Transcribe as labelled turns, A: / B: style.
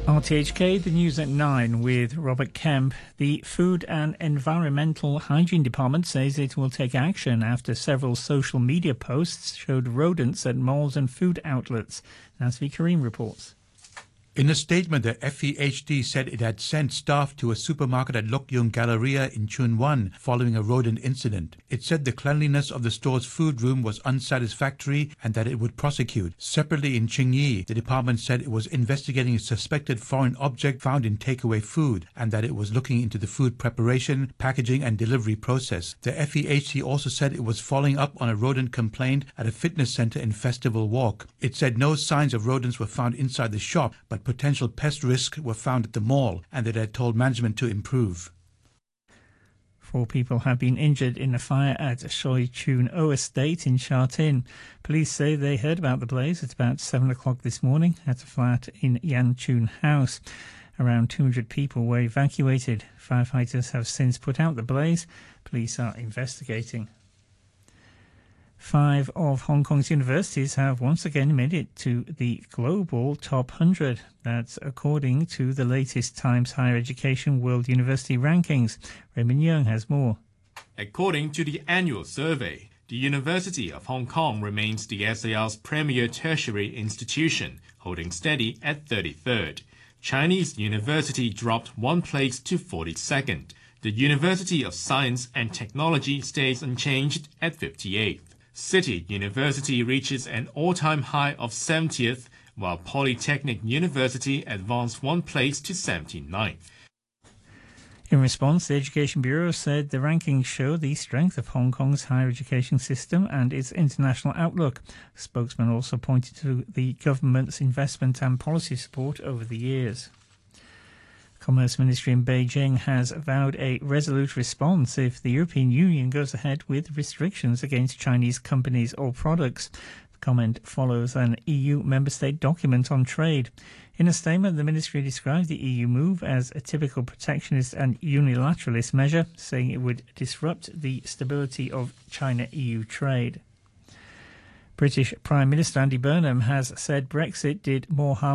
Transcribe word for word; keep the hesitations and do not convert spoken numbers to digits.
A: R T H K, the news at nine with Robert Kemp. The Food and Environmental Hygiene Department says it will take action after several social media posts showed rodents at malls and food outlets. Nasvi Karim reports.
B: In a statement, the F E H D said it had sent staff to a supermarket at Lok Yung Galleria in Chun Wan following a rodent incident. It said the cleanliness of the store's food room was unsatisfactory and that it would prosecute. Separately in Qingyi, the department said it was investigating a suspected foreign object found in takeaway food and that it was looking into the food preparation, packaging and delivery process. The F E H D also said it was following up on a rodent complaint at a fitness center in Festival Walk. It said no signs of rodents were found inside the shop, but potential pest risks were found at the mall and that it had told management to improve.
A: Four people have been injured in a fire at Shoi Chun O Estate in Sha Tin. Police say they heard about the blaze at about seven o'clock this morning at a flat in Yan Chun House. Around two hundred people were evacuated. Firefighters have since put out the blaze. Police are investigating. Five of Hong Kong's universities have once again made it to the global top one hundred. That's according to the latest Times Higher Education World University Rankings. Raymond Young has more.
C: According to the annual survey, the University of Hong Kong remains the S A R's premier tertiary institution, holding steady at thirty-third. Chinese University dropped one place to forty-second. The University of Science and Technology stays unchanged at fifty-eighth. City University reaches an all-time high of seventieth, while Polytechnic University advanced one place to seventy-ninth.
A: In response, the Education Bureau said the rankings show the strength of Hong Kong's higher education system and its international outlook. The spokesman also pointed to the government's investment and policy support over the years. Commerce Ministry in Beijing has vowed a resolute response if the European Union goes ahead with restrictions against Chinese companies or products. The comment follows an E U member state document on trade. In a statement, the ministry described the E U move as a typical protectionist and unilateralist measure, saying it would disrupt the stability of China-E U trade. British Prime Minister Andy Burnham has said Brexit did more harm